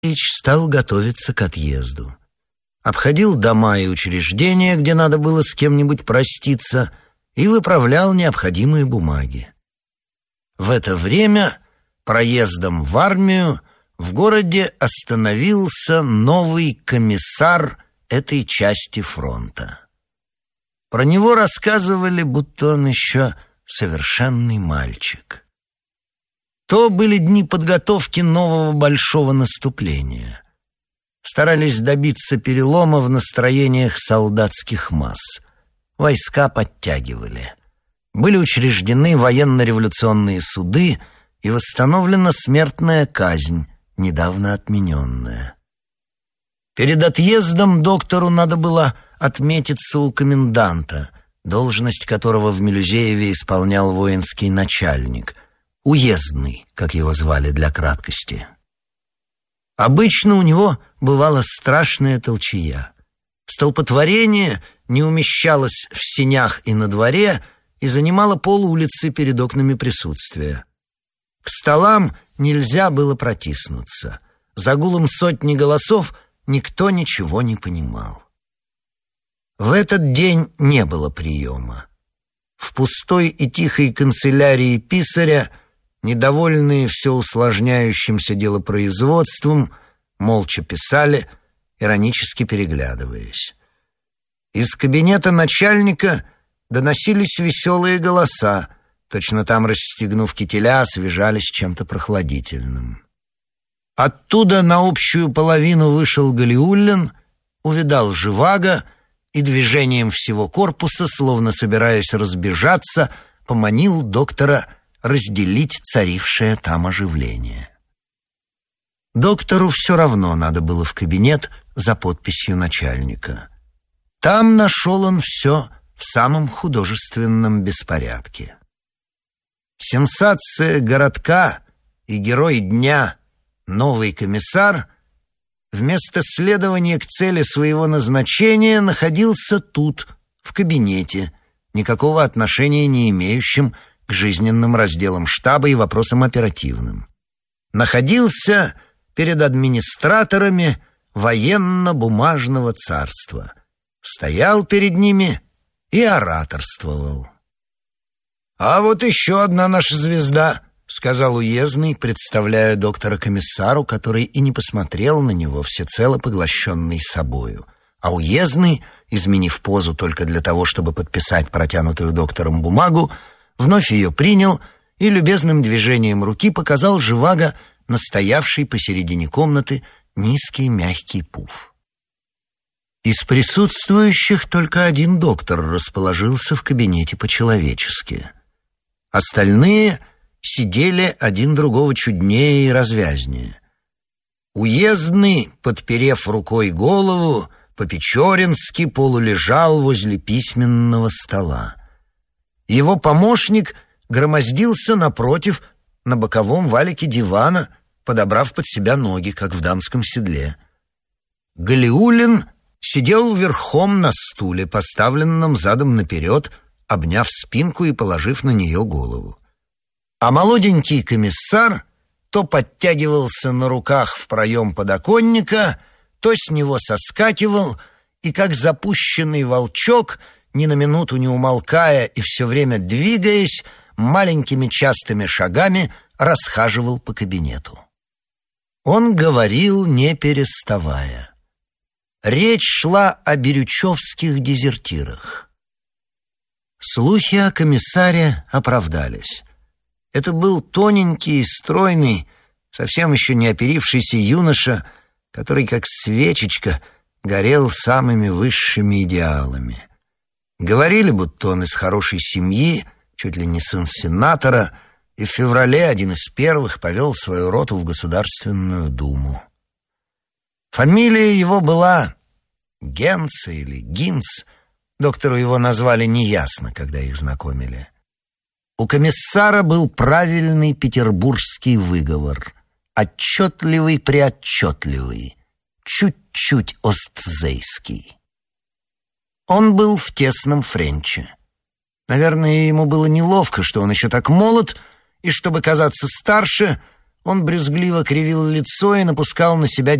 Ильич стал готовиться к отъезду. Обходил дома и учреждения, где надо было с кем-нибудь проститься, и выправлял необходимые бумаги. В это время проездом в армию в городе остановился новый комиссар этой части фронта. Про него рассказывали, будто он еще совершенный мальчик. То были дни подготовки нового большого наступления. Старались добиться перелома в настроениях солдатских масс. Войска подтягивали. Были учреждены военно-революционные суды и восстановлена смертная казнь, недавно отмененная. Перед отъездом доктору надо было отметиться у коменданта, должность которого в Мелюзееве исполнял воинский начальник, уездный, как его звали для краткости. Обычно у него бывала страшная толчая. Столпотворение не умещалось в сенях и на дворе и занимало полулицы перед окнами присутствия. К столам нельзя было протиснуться. За гулом сотни голосов никто ничего не понимал. В этот день не было приема. В пустой и тихой канцелярии писаря, недовольные все усложняющимся делопроизводством, молча писали, иронически переглядываясь. Из кабинета начальника доносились веселые голоса, точно там, расстегнув кителя, освежались чем-то прохладительным. Оттуда на общую половину вышел Галиуллин, увидал Живаго и движением всего корпуса, словно собираясь разбежаться, поманил доктора разделить царившее там оживление. Доктору все равно надо было в кабинет за подписью начальника. Там нашел он все в самом художественном беспорядке. Сенсация городка и герой дня, новый комиссар, вместо следования к цели своего назначения находился тут, в кабинете, никакого отношения не имеющим к жизненным разделам штаба и вопросам оперативным. Находился перед администраторами военно-бумажного царства. Стоял перед ними и ораторствовал. «А вот еще одна наша звезда», — сказал уездный, представляя доктора комиссару, который и не посмотрел на него, всецело поглощенный собою. А уездный, изменив позу только для того, чтобы подписать протянутую доктором бумагу, вновь ее принял и любезным движением руки показал Живаго настоявший посередине комнаты низкий мягкий пуф. Из присутствующих только один доктор расположился в кабинете по-человечески. Остальные сидели один другого чуднее и развязнее. Уездный, подперев рукой голову, по-печорински полулежал возле письменного стола. Его помощник громоздился напротив, на боковом валике дивана, подобрав под себя ноги, как в дамском седле. Галиуллин сидел верхом на стуле, поставленном задом наперед, обняв спинку и положив на нее голову. А молоденький комиссар то подтягивался на руках в проем подоконника, то с него соскакивал и, как запущенный волчок, ни на минуту не умолкая и все время двигаясь, маленькими частыми шагами расхаживал по кабинету. Он говорил, не переставая. Речь шла о бирючевских дезертирах. Слухи о комиссаре оправдались. Это был тоненький и стройный, совсем еще не оперившийся юноша, который, как свечечка, горел самыми высшими идеалами. Говорили, будто он из хорошей семьи, чуть ли не сын сенатора, и в феврале один из первых повел свою роту в Государственную Думу. Фамилия его была Генц или Гинц, доктору его назвали неясно, когда их знакомили. У комиссара был правильный петербургский выговор, отчетливый-преотчетливый, чуть-чуть остзейский. Он был в тесном френче. Наверное, ему было неловко, что он еще так молод, и, чтобы казаться старше, Он брюзгливо кривил лицо и напускал на себя